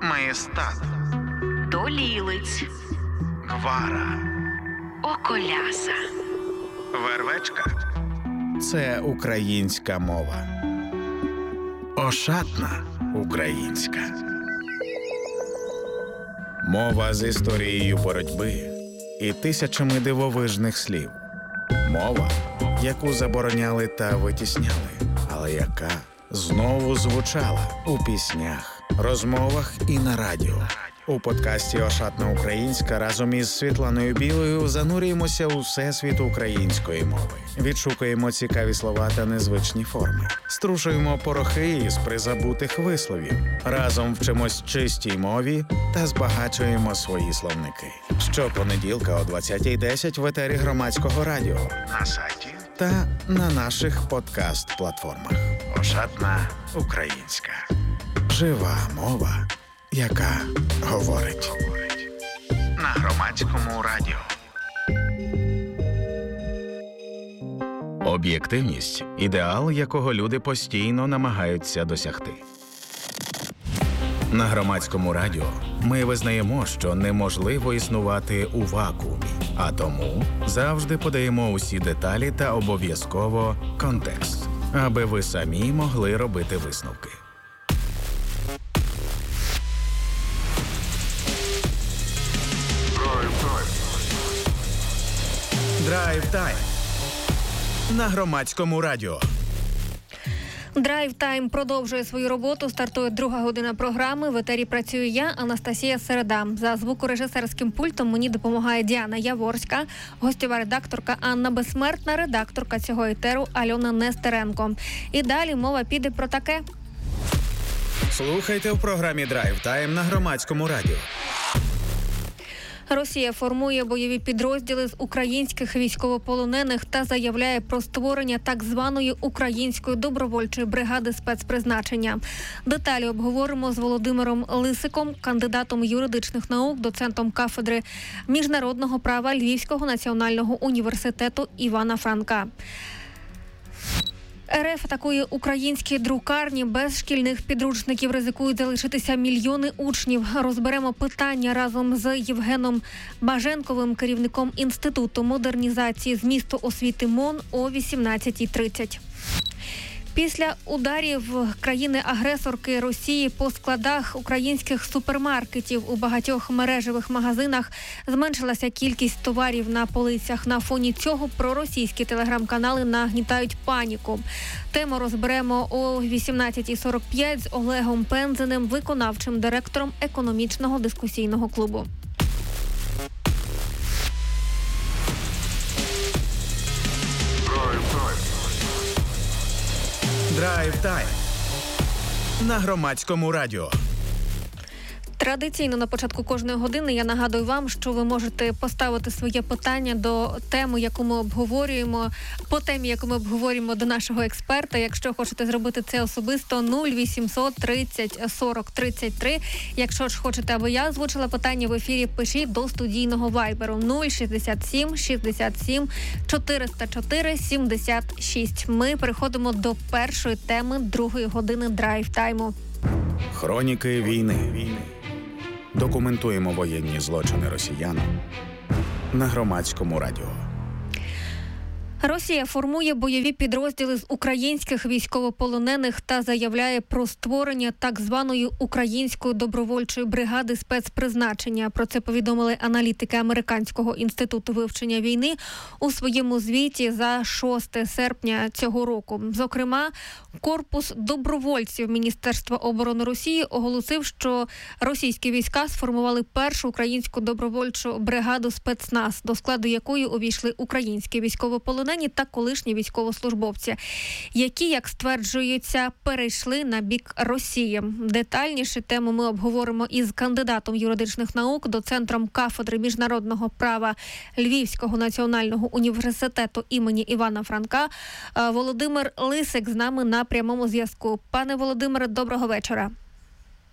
Маєстат, Долілиць, Гвара, Околяса, Вервечка. Це українська мова. Ошатна українська. Мова з історією боротьби і тисячами дивовижних слів. Мова, яку забороняли та витісняли, але яка знову звучала у піснях, розмовах і на радіо. У подкасті «Ошатна українська» разом із Світланою Білою занурюємося у всесвіт української мови. Відшукуємо цікаві слова та незвичні форми. Струшуємо порохи із призабутих висловів. Разом вчимось чистій мові та збагачуємо свої словники. Щопонеділка о 20:10 в етері Громадського радіо. На сайті Та на наших подкаст-платформах. «Ошатна українська». Жива мова, яка говорить. На Громадському радіо. Об'єктивність – ідеал, якого люди постійно намагаються досягти. На Громадському радіо ми визнаємо, що неможливо існувати у вакуумі, а тому завжди подаємо усі деталі та обов'язково контекст, аби ви самі могли робити висновки. Драйв-тайм на Громадському радіо. Драйв-тайм продовжує свою роботу. Стартує друга година програми. В етері працюю я, Анастасія Середа. За звукорежисерським пультом мені допомагає Діана Яворська, гостьова редакторка Анна Безсмертна, редакторка цього етеру Альона Нестеренко. І далі мова піде про таке. Слухайте в програмі «Драйв-тайм» на Громадському радіо. Росія формує бойові підрозділи з українських військовополонених та заявляє про створення так званої української добровольчої бригади спецпризначення. Деталі обговоримо з Володимиром Лисиком, кандидатом юридичних наук, доцентом кафедри міжнародного права Львівського національного університету Івана Франка. РФ атакує українські друкарні. Без шкільних підручників ризикують залишитися мільйони учнів. Розберемо питання разом з Євгеном Баженковим, керівником Інституту модернізації змісту освіти МОН о 18:30. Після ударів країни-агресорки Росії по складах українських супермаркетів у багатьох мережевих магазинах зменшилася кількість товарів на полицях. На фоні цього проросійські телеграм-канали нагнітають паніку. Тему розберемо о 18:45 з Олегом Пензеним, виконавчим директором економічного дискусійного клубу. Драйв-тайм на Громадському радіо. Традиційно на початку кожної години я нагадую вам, що ви можете поставити своє питання до теми, яку ми обговорюємо, по темі, яку ми обговорюємо до нашого експерта. Якщо хочете зробити це особисто, 0800 30 40 33. Якщо ж хочете, аби я озвучила питання в ефірі, пишіть до студійного вайберу 067 67 404 76. Ми переходимо до першої теми другої години драйв-тайму. Хроніки війни. Документуємо воєнні злочини росіян на Громадському радіо. Росія формує бойові підрозділи з українських військовополонених та заявляє про створення так званої української добровольчої бригади спецпризначення. Про це повідомили аналітики Американського інституту вивчення війни у своєму звіті за 6 серпня цього року. Зокрема, корпус добровольців Міністерства оборони Росії оголосив, що російські війська сформували першу українську добровольчу бригаду спецназ, до складу якої увійшли українські військовополонені та колишні військовослужбовці, які, як стверджується, перейшли на бік Росії. Детальніше тему ми обговоримо із кандидатом юридичних наук, доцентром кафедри міжнародного права Львівського національного університету імені Івана Франка. Володимир Лисик з нами на прямому зв'язку. Пане Володимире, доброго вечора.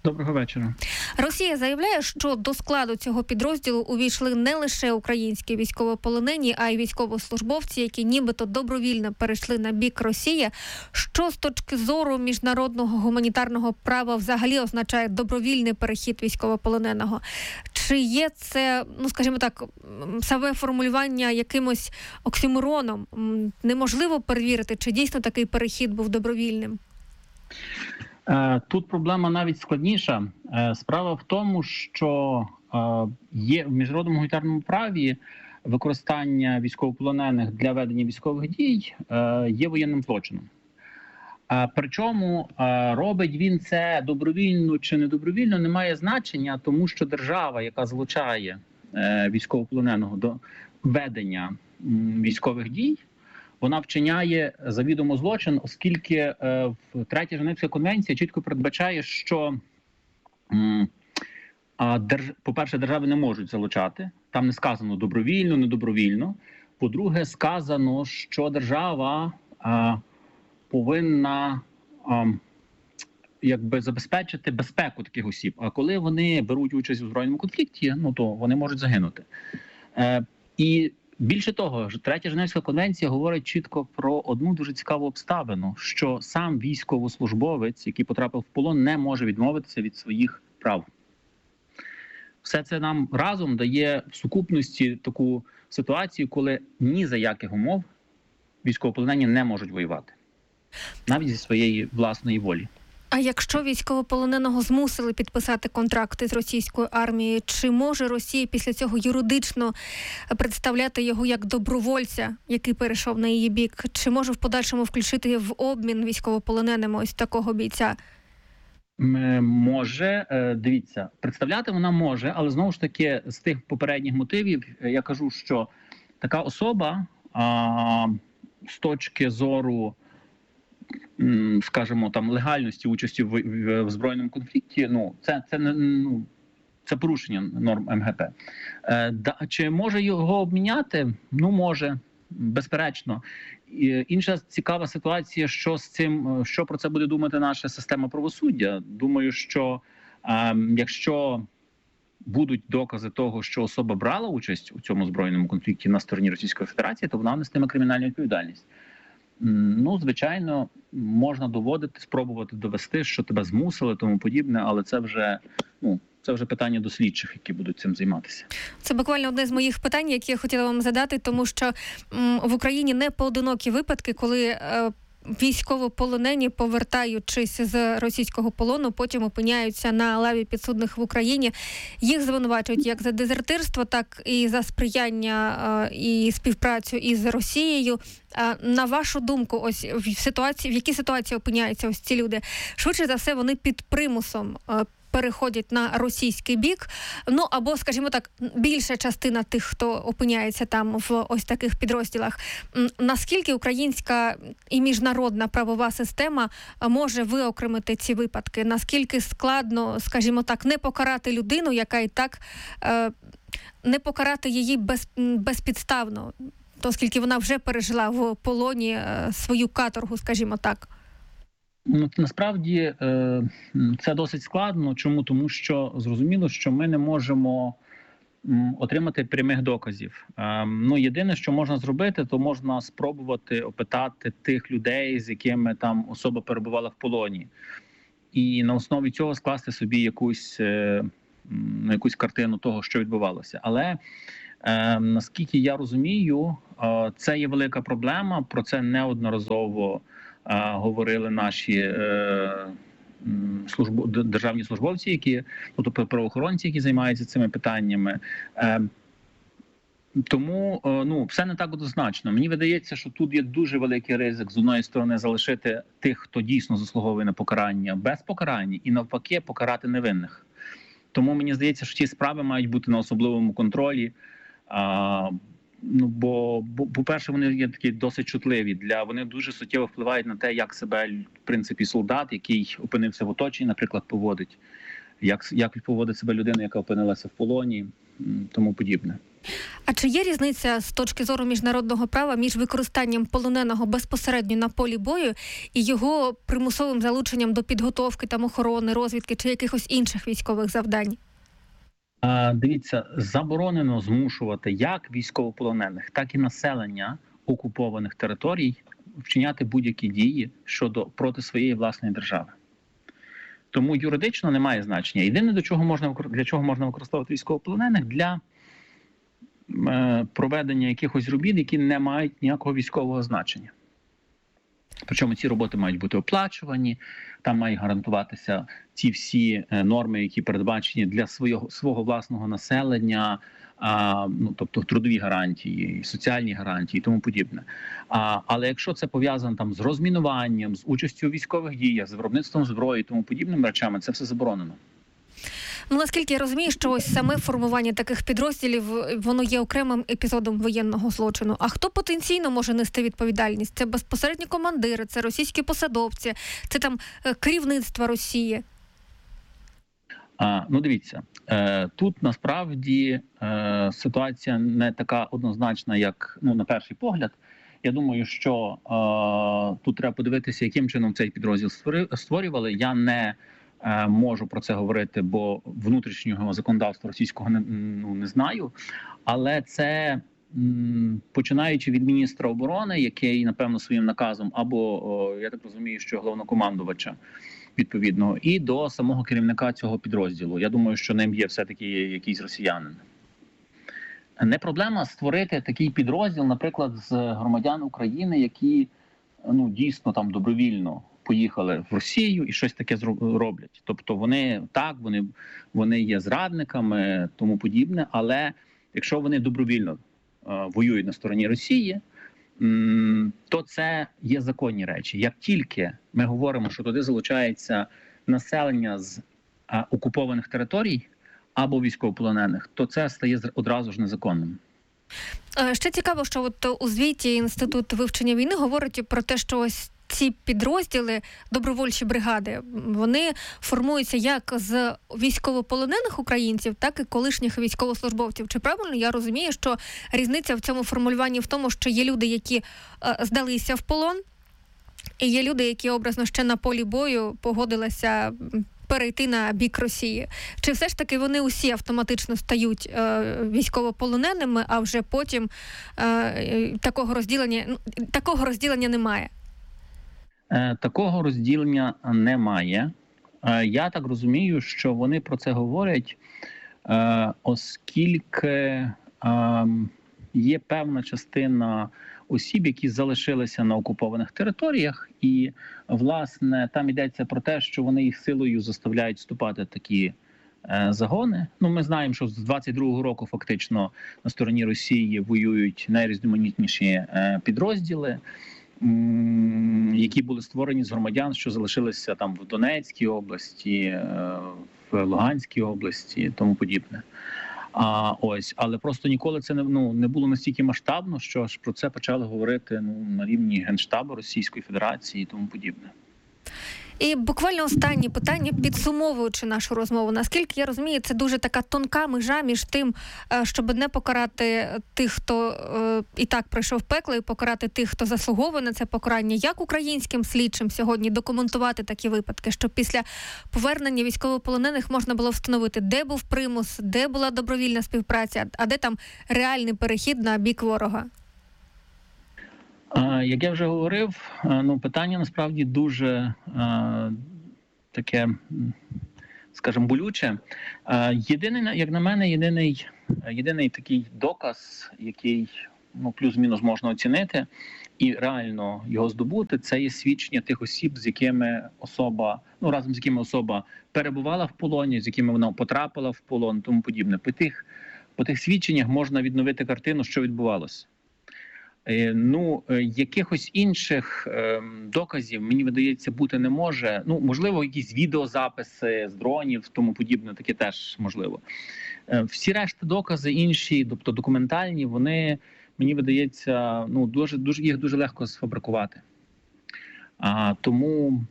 Доброго вечора. Росія заявляє, що до складу цього підрозділу увійшли не лише українські військовополонені, а й військовослужбовці, які нібито добровільно перейшли на бік Росії. Що з точки зору міжнародного гуманітарного права взагалі означає добровільний перехід військовополоненого? Чи є це, скажімо так, саме формулювання якимось оксюмороном? Неможливо перевірити, чи дійсно такий перехід був добровільним? Тут проблема навіть складніша. Справа в тому, що є в міжнародному гуманітарному праві використання військовополонених для ведення військових дій є воєнним злочином. Причому робить він це добровільно чи недобровільно, не має значення, тому що держава, яка залучає військовополоненого до ведення військових дій, вона вчиняє завідомо злочин, оскільки в Третя Женевська конвенція чітко передбачає, що, по-перше, держави не можуть залучати. Там не сказано добровільно, недобровільно. По-друге, сказано, що держава повинна забезпечити безпеку таких осіб. А коли вони беруть участь у збройному конфлікті, то вони можуть загинути. І більше того, Третя Женевська конвенція говорить чітко про одну дуже цікаву обставину, що сам військовослужбовець, який потрапив в полон, не може відмовитися від своїх прав. Все це нам разом дає в сукупності таку ситуацію, коли ні за яких умов військовополонені не можуть воювати. Навіть зі своєї власної волі. А якщо військовополоненого змусили підписати контракти з російською армією, чи може Росія після цього юридично представляти його як добровольця, який перейшов на її бік? Чи може в подальшому включити в обмін військовополоненими ось такого бійця? Може. Дивіться, представляти вона може, але знову ж таки з тих попередніх мотивів я кажу, що така особа з точки зору, скажімо, там легальності участі в збройному конфлікті, це порушення норм МГП. Чи може його обміняти? Може, безперечно. Інша цікава ситуація, що з цим, що про це буде думати наша система правосуддя. Думаю, що якщо будуть докази того, що особа брала участь у цьому збройному конфлікті на стороні Російської Федерації, то вона нестиме кримінальну відповідальність. Звичайно, можна спробувати довести, що тебе змусили, тому подібне, але це вже питання до слідчих, які будуть цим займатися. Це буквально одне з моїх питань, які я хотіла вам задати, тому що в Україні не поодинокі випадки, коли військовополонені, повертаючись з російського полону, потім опиняються на лаві підсудних в Україні. Їх звинувачують як за дезертирство, так і за сприяння і співпрацю із Росією. На вашу думку, ось в якій ситуації опиняються ось ці люди? Швидше за все, вони під примусом переходять на російський бік, або, скажімо так, більша частина тих, хто опиняється там в ось таких підрозділах. Наскільки українська і міжнародна правова система може виокремити ці випадки? Наскільки складно, скажімо так, не покарати людину, яка і так, не покарати її безпідставно, оскільки вона вже пережила в полоні свою каторгу, скажімо так? Насправді це досить складно. Чому? Тому що зрозуміло, що ми не можемо отримати прямих доказів. Єдине, що можна зробити, то можна спробувати опитати тих людей, з якими там особа перебувала в полоні. І на основі цього скласти собі якусь картину того, що відбувалося. Але наскільки я розумію, це є велика проблема, про це неодноразово говорили наші державні службовці, тобто правоохоронці, які займаються цими питаннями. Тому все не так однозначно. Мені видається, що тут є дуже великий ризик з одної сторони залишити тих, хто дійсно заслуговує на покарання, без покарання, і навпаки покарати невинних. Тому мені здається, що ці справи мають бути на особливому контролі. Бо, по-перше, вони є такі досить чутливі. Вони дуже суттєво впливають на те, як себе, в принципі, солдат, який опинився в оточенні, наприклад, поводить. Як поводить себе людина, яка опинилася в полоні, тому подібне. А чи є різниця з точки зору міжнародного права між використанням полоненого безпосередньо на полі бою і його примусовим залученням до підготовки, там, охорони, розвідки чи якихось інших військових завдань? Дивіться, заборонено змушувати як військовополонених, так і населення окупованих територій вчиняти будь-які дії проти своєї власної держави. Тому юридично немає значення. Єдине, для чого можна використовувати військовополонених – для проведення якихось робіт, які не мають ніякого військового значення. Причому ці роботи мають бути оплачувані, там мають гарантуватися ці всі норми, які передбачені для свого власного населення, тобто трудові гарантії, соціальні гарантії і тому подібне. Але якщо це пов'язано там з розмінуванням, з участю у військових діях, з виробництвом зброї і тому подібними речами, це все заборонено. Ну, наскільки я розумію, що ось саме формування таких підрозділів, воно є окремим епізодом воєнного злочину. А хто потенційно може нести відповідальність? Це безпосередні командири, це російські посадовці, це там керівництво Росії? Дивіться, тут насправді ситуація не така однозначна, як на перший погляд. Я думаю, що тут треба подивитися, яким чином цей підрозділ створювали. Я не можу про це говорити, бо внутрішнього законодавства російського не знаю. Але це, починаючи від міністра оборони, який, напевно, своїм наказом, або, я так розумію, що головнокомандувача відповідного, і до самого керівника цього підрозділу. Я думаю, що ним є все-таки якийсь росіянин. Не проблема створити такий підрозділ, наприклад, з громадян України, які дійсно там добровільно поїхали в Росію і щось таке роблять. Тобто вони є зрадниками, тому подібне, але якщо вони добровільно воюють на стороні Росії, то це є законні речі. Як тільки ми говоримо, що туди залучається населення з окупованих територій або військовополонених, то це стає одразу ж незаконним. Ще цікаво, що от у звіті Інститут вивчення війни говорить про те, що ось ці підрозділи, добровольчі бригади, вони формуються як з військовополонених українців, так і колишніх військовослужбовців. Чи правильно я розумію, що різниця в цьому формулюванні в тому, що є люди, які здалися в полон, і є люди, які образно ще на полі бою погодилися перейти на бік Росії? Чи все ж таки вони усі автоматично стають військовополоненими, а вже потім такого розділення немає? Такого розділення немає. Я так розумію, що вони про це говорять, оскільки є певна частина осіб, які залишилися на окупованих територіях, і, власне, там йдеться про те, що вони їх силою заставляють вступати в такі загони. Ми знаємо, що з 22-го року фактично на стороні Росії воюють найрізноманітніші підрозділи, які були створені з громадян, що залишилися там в Донецькій області, в Луганській області і тому подібне. Але просто ніколи це не було настільки масштабно, що аж про це почали говорити на рівні Генштабу Російської Федерації і тому подібне. І буквально останнє питання, підсумовуючи нашу розмову. Наскільки я розумію, це дуже така тонка межа між тим, щоб не покарати тих, хто і так пройшов пекло, і покарати тих, хто заслуговує на це покарання. Як українським слідчим сьогодні документувати такі випадки, щоб після повернення військовополонених можна було встановити, де був примус, де була добровільна співпраця, а де там реальний перехід на бік ворога? Як я вже говорив, питання насправді дуже таке, скажімо, болюче. Єдиний, як на мене, єдиний такий доказ, який плюс-мінус можна оцінити і реально його здобути, це є свідчення тих осіб, з якими разом з якими особа перебувала в полоні, з якими вона потрапила в полон і тому подібне. По тих свідченнях можна відновити картину, що відбувалося. Якихось інших доказів, мені видається, бути не може. Можливо, якісь відеозаписи з дронів, тому подібне, таке теж можливо. Всі решта докази інші, тобто документальні, вони, мені видається, їх дуже легко сфабрикувати. Тому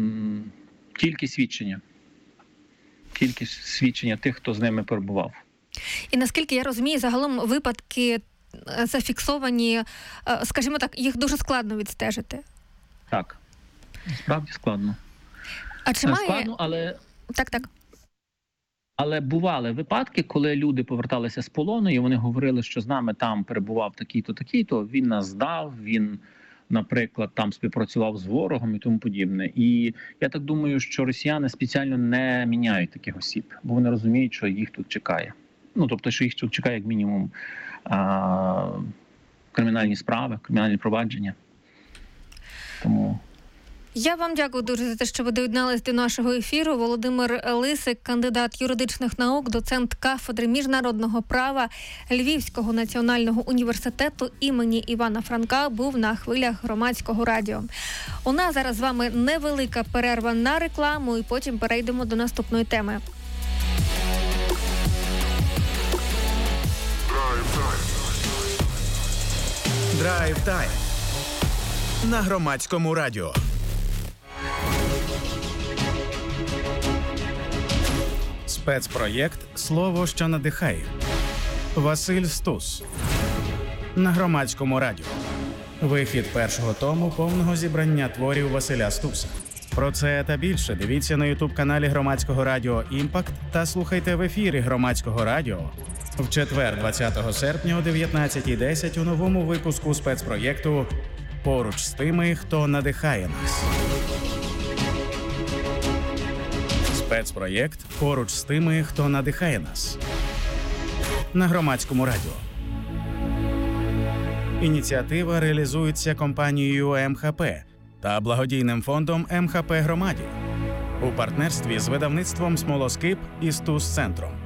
тільки свідчення тих, хто з ними перебував. І наскільки я розумію, загалом випадки зафіксовані, скажімо так, їх дуже складно відстежити. Так, справді складно. А чи має... Складно, але... Так. Але бували випадки, коли люди поверталися з полону, і вони говорили, що з нами там перебував такий-то, такий-то, він нас здав, він, наприклад, там співпрацював з ворогом і тому подібне. І я так думаю, що росіяни спеціально не міняють таких осіб, бо вони розуміють, що їх тут чекає. Ну, тобто, що їх тут чекає, як мінімум, кримінальні справи, кримінальні провадження. Тому... Я вам дякую дуже за те, що ви доєднались до нашого ефіру. Володимир Лисик, кандидат юридичних наук, доцент кафедри міжнародного права Львівського національного університету імені Івана Франка, був на хвилях Громадського радіо. У нас зараз з вами невелика перерва на рекламу і потім перейдемо до наступної теми. Драйв-тайм на Громадському радіо. Спецпроєкт «Слово, що надихає». Василь Стус. На Громадському радіо. Вихід першого тому повного зібрання творів Василя Стуса. Про це та більше дивіться на ютуб-каналі Громадського радіо «Імпакт» та слухайте в ефірі Громадського радіо в четвер, 20 серпня о 19:10 у новому випуску спецпроєкту «Поруч з тими, хто надихає нас». Спецпроєкт «Поруч з тими, хто надихає нас» на Громадському радіо. Ініціатива реалізується компанією МХП та благодійним фондом МХП Громаді у партнерстві з видавництвом «Смолоскип» і «Стус Центром».